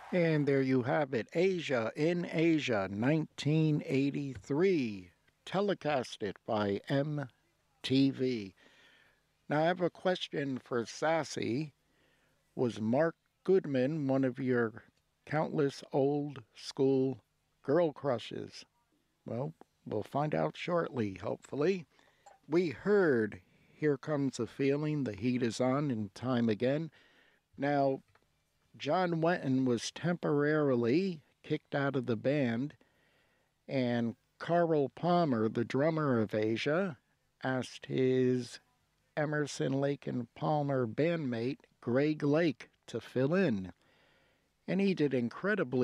And there you have it, Asia in Asia, 1983, telecasted by MTV. Now, I have a question for Sassy. Was Mark Goodman one of your countless old school girl crushes? Well, we'll find out shortly, hopefully. We heard Here Comes a Feeling, The Heat Is On, and Time Again. Now, John Wetton was temporarily kicked out of the band, and Carl Palmer, the drummer of Asia, asked his Emerson, Lake and Palmer bandmate Greg Lake to fill in. And he did incredibly